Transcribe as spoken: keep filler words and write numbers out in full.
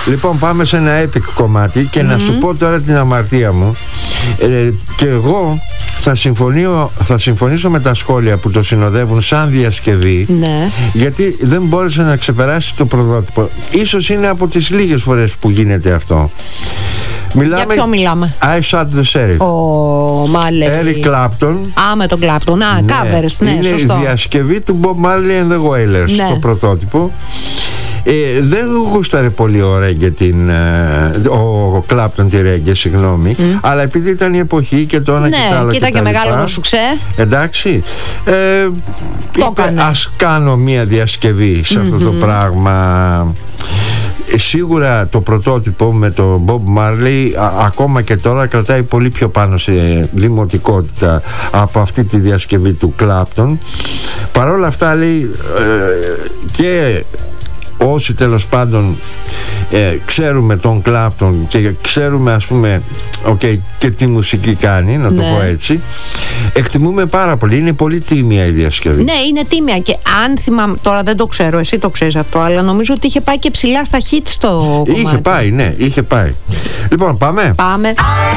Λοιπόν, πάμε σε ένα epic κομμάτι και mm-hmm. να σου πω τώρα την αμαρτία μου. Ε, και εγώ θα, συμφωνήσω, θα συμφωνήσω με τα σχόλια που το συνοδεύουν σαν διασκευή, ναι. γιατί δεν μπόρεσε να ξεπεράσει το πρωτότυπο. Ίσως είναι από τις λίγες φορές που γίνεται αυτό. Μιλάμε, για ποιο μιλάμε? I Shot the Sheriff. Ο Marley. Eric Clapton. Α, με τον Clapton. Α, ναι. covers, ναι, είναι σωστό. Είναι διασκευή του Bob Marley and the Wailers, ναι. το πρωτότυπο. Ε, δεν γούσταρε πολύ ο Ρέγκε την, ο Κλάπτον τη Ρέγκε, συγγνώμη, mm. αλλά επειδή ήταν η εποχή και το ένα ναι, και το άλλο και ήταν και, και μεγάλο σουξέ. Εντάξει, ε, είπε, ας κάνω μία διασκευή σε αυτό mm-hmm. το πράγμα. Σίγουρα το πρωτότυπο με τον Bob Marley α, ακόμα και τώρα κρατάει πολύ πιο πάνω σε δημοτικότητα από αυτή τη διασκευή του Clapton. Παρ' όλα αυτά, λέει, ε, και όσοι τέλος πάντων ε, ξέρουμε τον Clapton και ξέρουμε, ας πούμε, okay, και τι μουσική κάνει, να το ναι. πω έτσι, εκτιμούμε πάρα πολύ. Είναι πολύ τίμια η διασκευή. Ναι, είναι τίμια και αν θυμάμαι, τώρα δεν το ξέρω, εσύ το ξέρεις αυτό, αλλά νομίζω ότι είχε πάει και ψηλά στα hits το κομμάτι. Είχε πάει, ναι, είχε πάει. Λοιπόν, πάμε. Πάμε.